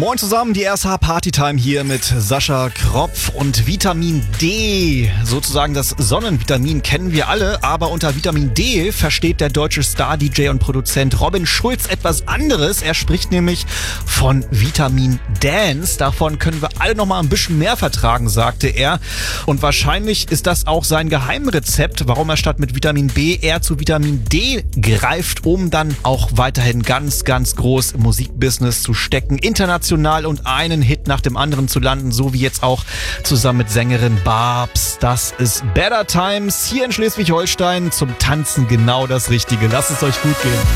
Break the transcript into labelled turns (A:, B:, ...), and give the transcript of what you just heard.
A: Moin zusammen, die RSH Partytime hier mit Sascha Kropf und Vitamin D. Sozusagen das Sonnenvitamin kennen wir alle, aber unter Vitamin D versteht der deutsche Star-DJ und Produzent Robin Schulz etwas anderes. Er spricht nämlich von Vitamin Dance. Davon können wir alle noch mal ein bisschen mehr vertragen, sagte er. Und wahrscheinlich ist das auch sein Geheimrezept, warum er statt mit Vitamin B eher zu Vitamin D greift, um dann auch weiterhin ganz groß im Musikbusiness zu stecken, international und einen Hit nach dem anderen zu landen, so wie jetzt auch zusammen mit Sängerin Babs. Das ist Better Times hier in Schleswig-Holstein, zum Tanzen genau das Richtige. Lasst es euch gut gehen.